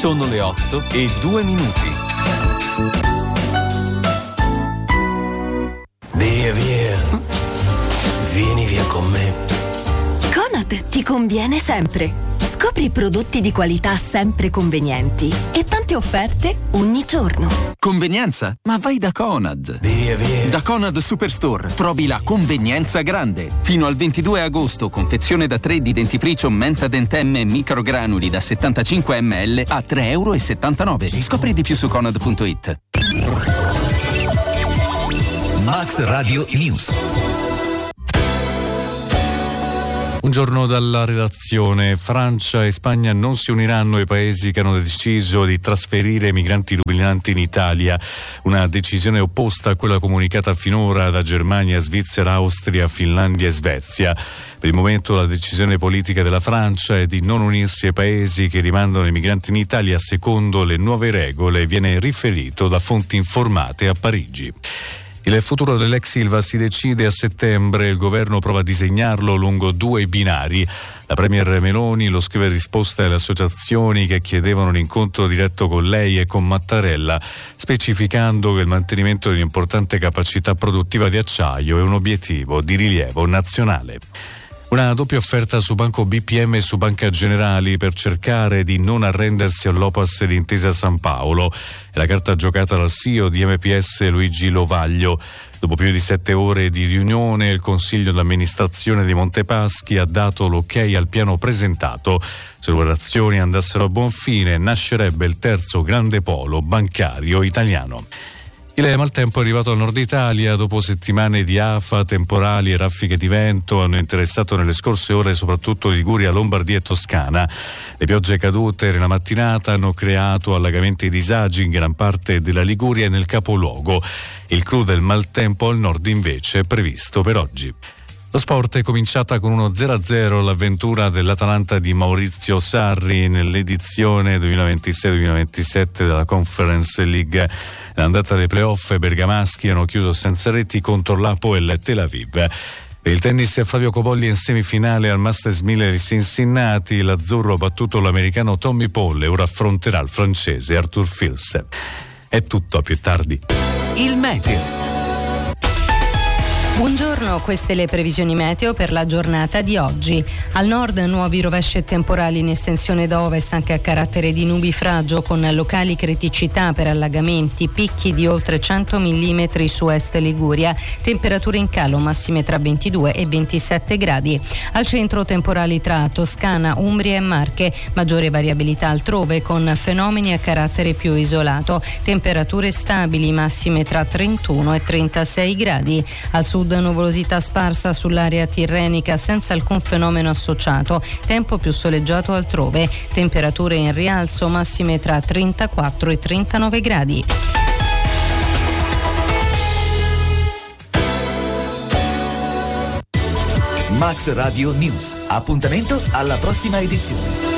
Sono le 8:02. Via, via. Vieni via con me. Conad ti conviene sempre. Scopri prodotti di qualità sempre convenienti e tante offerte ogni giorno. Convenienza? Ma vai da Conad. Via, via. Da Conad Superstore trovi la convenienza grande. Fino al 22 agosto, confezione da 3 di dentifricio Menta Dentemme microgranuli da 75 ml a €3,79. Scopri di più su conad.it. Max Radio News. Un giorno dalla redazione. Francia e Spagna non si uniranno ai paesi che hanno deciso di trasferire migranti rubilanti in Italia. Una decisione opposta a quella comunicata finora da Germania, Svizzera, Austria, Finlandia e Svezia. Per il momento la decisione politica della Francia è di non unirsi ai paesi che rimandano i migranti in Italia secondo le nuove regole, viene riferito da fonti informate a Parigi. Il futuro dell'ex Ilva si decide a settembre, il governo prova a disegnarlo lungo 2 binari. La premier Meloni lo scrive in risposta alle associazioni che chiedevano un incontro diretto con lei e con Mattarella, specificando che il mantenimento di un'importante capacità produttiva di acciaio è un obiettivo di rilievo nazionale. Una doppia offerta su Banco BPM e su Banca Generali per cercare di non arrendersi all'Opas di Intesa San Paolo. È la carta giocata dal CEO di MPS Luigi Lovaglio. Dopo più di 7 ore di riunione, il Consiglio d'amministrazione di Montepaschi ha dato l'ok al piano presentato. Se le operazioni andassero a buon fine, nascerebbe il terzo grande polo bancario italiano. Il maltempo è arrivato al nord Italia dopo settimane di afa, temporali e raffiche di vento hanno interessato nelle scorse ore soprattutto Liguria, Lombardia e Toscana. Le piogge cadute nella mattinata hanno creato allagamenti e disagi in gran parte della Liguria e nel capoluogo. Il clou del maltempo al nord invece è previsto per oggi. Lo sport è cominciata con uno 0-0 l'avventura dell'Atalanta di Maurizio Sarri nell'edizione 2026-2027 della Conference League. L'andata dei playoff bergamaschi hanno chiuso senza reti contro l'Hapoel e Tel Aviv. Per il tennis Flavio Cobolli in semifinale al Masters 1000 di Cincinnati, l'azzurro ha battuto l'americano Tommy Paul e ora affronterà il francese Arthur Fils. È tutto, a più tardi. Il meteo. Buongiorno, queste le previsioni meteo per la giornata di oggi. Al nord nuovi rovesci e temporali in estensione da ovest anche a carattere di nubifragio con locali criticità per allagamenti, picchi di oltre 100 mm su est Liguria, temperature in calo massime tra 22 e 27 gradi. Al centro temporali tra Toscana, Umbria e Marche, maggiore variabilità altrove con fenomeni a carattere più isolato, temperature stabili massime tra 31 e 36 gradi. Al sud nuvolosità sparsa sull'area tirrenica senza alcun fenomeno associato, tempo più soleggiato altrove, temperature in rialzo massime tra 34 e 39 gradi. Max Radio News. Appuntamento alla prossima edizione.